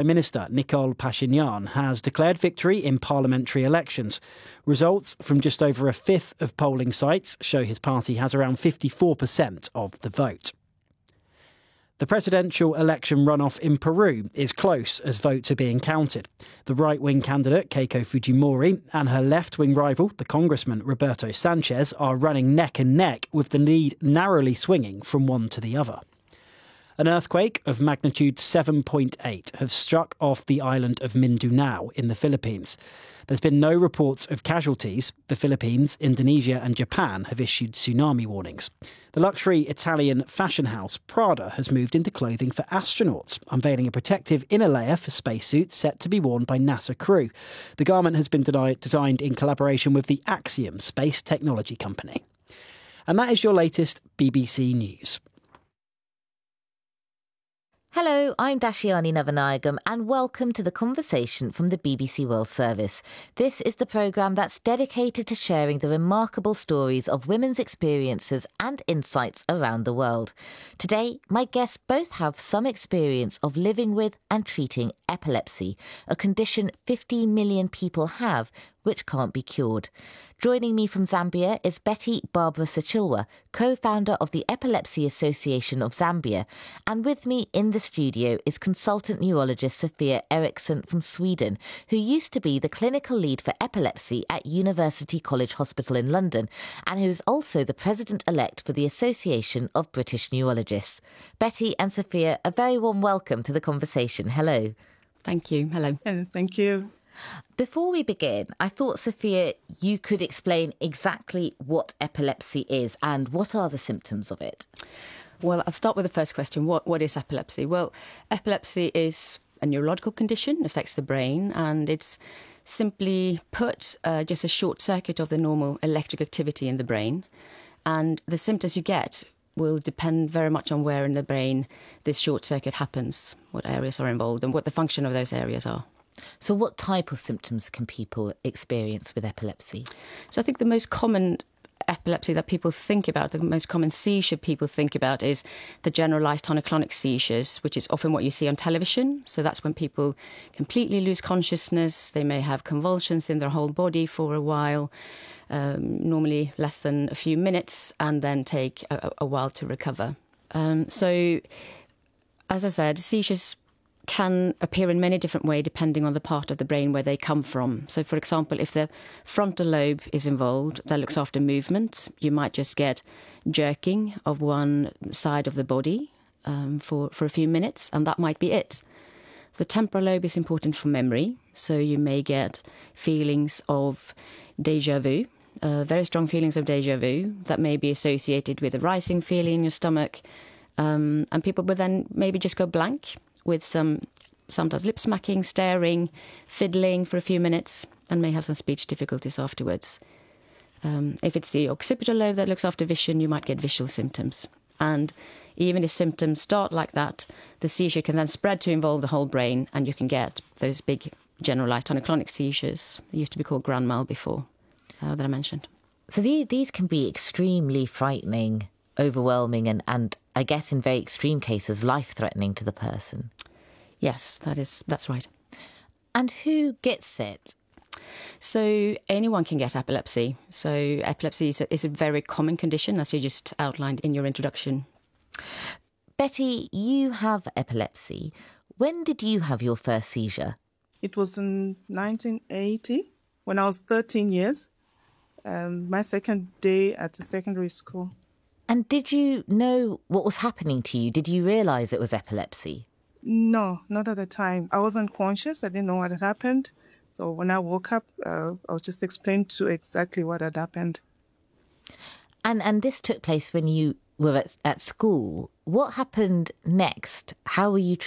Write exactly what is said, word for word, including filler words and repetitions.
Prime Minister Nicole Pashinyan has declared victory in parliamentary elections. Results from just over a fifth of polling sites show his party has around fifty-four percent of the vote. The presidential election runoff in Peru is close as votes are being counted. The right-wing candidate, Keiko Fujimori, and her left-wing rival, the Congressman Roberto Sanchez, are running neck and neck, with the lead narrowly swinging from one to the other. An earthquake of magnitude seven point eight has struck off the island of Mindanao in the Philippines. There's been no reports of casualties. The Philippines, Indonesia and Japan have issued tsunami warnings. The luxury Italian fashion house Prada has moved into clothing for astronauts, unveiling a protective inner layer for spacesuits set to be worn by NASA crew. The garment has been designed in collaboration with the Axiom space technology company. And that is your latest B B C News. Hello, I'm Dashiani Navanayagam and welcome to The Conversation from the B B C World Service. This is the programme that's dedicated to sharing the remarkable stories of women's experiences and insights around the world. Today, my guests both have some experience of living with and treating epilepsy, a condition fifty million people have, which can't be cured. Joining me from Zambia is Betty Barbara Sachilwa, co-founder of the Epilepsy Association of Zambia. And with me in the studio is consultant neurologist Sophia Eriksson from Sweden, who used to be the clinical lead for epilepsy at University College Hospital in London, and who is also the president-elect for the Association of British Neurologists. Betty and Sophia, a very warm welcome to The Conversation. Hello. Thank you. Hello. Thank you. Before we begin, I thought, Sophia, you could explain exactly what epilepsy is and what are the symptoms of it. Well, I'll start with the first question. What What is epilepsy? Well, epilepsy is a neurological condition, affects the brain, and it's simply put uh, just a short circuit of the normal electric activity in the brain. And the symptoms you get will depend very much on where in the brain this short circuit happens, what areas are involved and what the function of those areas are. So what type of symptoms can people experience with epilepsy? So I think the most common epilepsy that people think about, the most common seizure people think about is the generalised tonic-clonic seizures, which is often what you see on television. So that's when people completely lose consciousness. They may have convulsions in their whole body for a while, um, normally less than a few minutes, and then take a, a while to recover. Um, so, as I said, seizures can appear in many different ways depending on the part of the brain where they come from. So, for example, if the frontal lobe is involved, that looks after movement, you might just get jerking of one side of the body um, for, for a few minutes, and that might be it. The temporal lobe is important for memory, so you may get feelings of déjà vu, uh, very strong feelings of déjà vu that may be associated with a rising feeling in your stomach, um, and people would then maybe just go blank, with some sometimes lip smacking, staring, fiddling for a few minutes, and may have some speech difficulties afterwards. Um, if it's the occipital lobe that looks after vision, you might get visual symptoms. And even if symptoms start like that, the seizure can then spread to involve the whole brain, and you can get those big generalised tonic-clonic seizures. They used to be called grand mal before, uh, that I mentioned. So these, these can be extremely frightening, overwhelming, and, and I guess in very extreme cases, life-threatening to the person. Yes, that is that's right. And who gets it? So anyone can get epilepsy. So epilepsy is a, is a very common condition, as you just outlined in your introduction. Betty, you have epilepsy. When did you have your first seizure? It was in nineteen eighty, when I was thirteen years, um, my second day at a secondary school. And did you know what was happening to you? Did you realise it was epilepsy? No, not at the time. I wasn't conscious. I didn't know what had happened. So when I woke up, uh, I was just explained to exactly what had happened. And and this took place when you were at, at school. What happened next? How were you